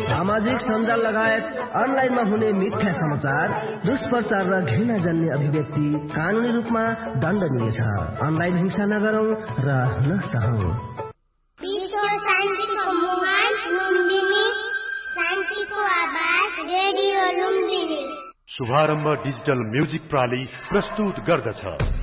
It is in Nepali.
सामाजिक सञ्जाल लगायत अनलाइनमा हुने मिथ्या समाचार, दुष्प्रचार र घृणा जन्य अभिव्यक्ति कानूनी रूपमा दण्डनीय छ। अनलाइन हिंसा नगरौं र नसहौं। शान्तिको मुहान लुम्बिनी, शान्तिको आवाज रेडियो लुम्बिनी। शुभारम्भ डिजिटल म्युजिक प्रणाली प्रस्तुत गर्दछ।